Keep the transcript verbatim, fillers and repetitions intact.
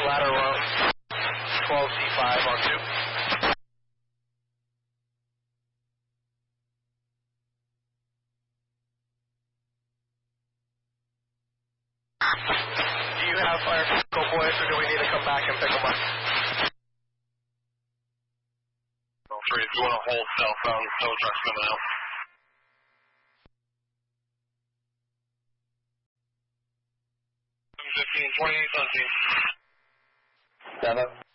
ladder row, twelve C five on two. Do you have fire go boys, or do we need to come back and pick them up? Well, three, if you want to hold cell phone, tow truck's coming out. fifteen, twenty-eight, seventeen. Seven.